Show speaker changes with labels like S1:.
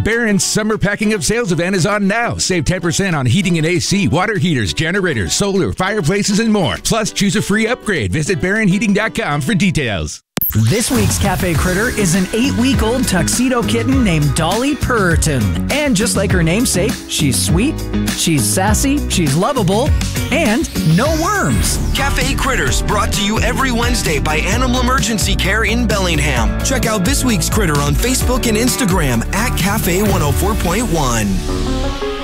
S1: Barron's summer packing up sales event is on now. Save 10% on heating and AC, water heaters, generators, solar, fireplaces, and more. Plus, choose a free upgrade. Visit BarronHeating.com for details.
S2: This week's Cafe Critter is an 8-week-old tuxedo kitten named Dolly Purriton. And just like her namesake, she's sweet, she's sassy, she's lovable, and no worms.
S3: Cafe Critters, brought to you every Wednesday by Animal Emergency Care in Bellingham. Check out this week's critter on Facebook and Instagram at Cafe 104.1.